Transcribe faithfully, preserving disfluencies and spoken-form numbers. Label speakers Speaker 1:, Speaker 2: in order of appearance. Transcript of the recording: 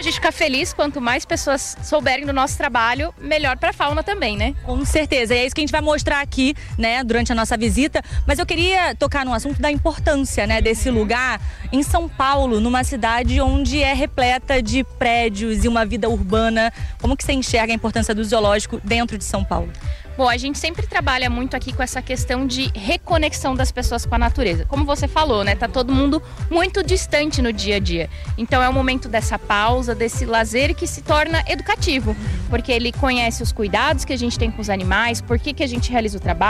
Speaker 1: gente fica feliz quanto mais pessoas souberem do nosso trabalho, melhor para a fauna também, né?
Speaker 2: Com certeza, e é isso que a gente vai mostrar aqui, né, durante a nossa visita. Mas eu queria tocar no assunto da importância, né, desse lugar em São Paulo, numa cidade onde é repleta de prédios e uma vida urbana. Como que você enxerga a importância do zoológico dentro de São Paulo?
Speaker 1: Bom, a gente sempre trabalha muito aqui com essa questão de reconexão das pessoas com a natureza. Como você falou, né? Tá todo mundo muito distante no dia a dia. Então é o momento dessa pausa, desse lazer que se torna educativo. Porque ele conhece os cuidados que a gente tem com os animais, por que que a gente realiza o trabalho.